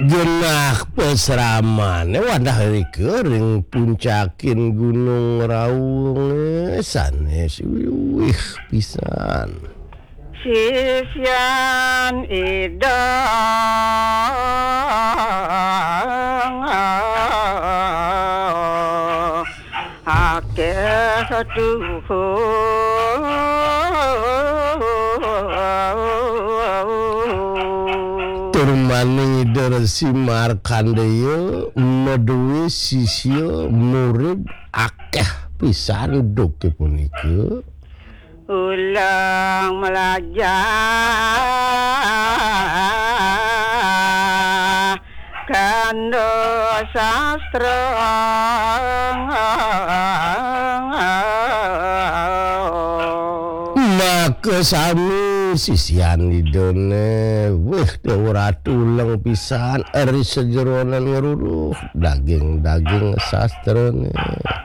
Genah peseraman wadah kering puncakin Gunung Raung sanes wih pisan sisian idang akeh satu turmani dersimar kandeyo meduwe sisio murid akeh pisan doke punika ulang melajah kando sastra maka sami sisian idone weh ora tuleng pisan eri sejeronan ngeruruh daging sastrone